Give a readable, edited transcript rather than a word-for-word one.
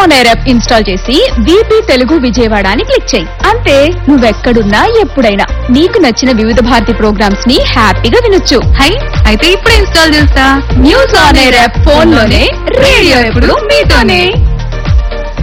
On air app install చేసి VP Telugu Vijayawada అని click చేయి. అంతే, నువ్వెక్కడున్నా ఎప్పుడైనా నీకు నచ్చిన వివిధ భారతి ప్రోగ్రామ్స్ ని హ్యాపీగా వినొచ్చు. హై, అయితే ఇప్పుడే ఇన్స్టాల్ చేస్తా. News on air app phone లోనే, రేడియో ఎప్పుడు మీతోనే.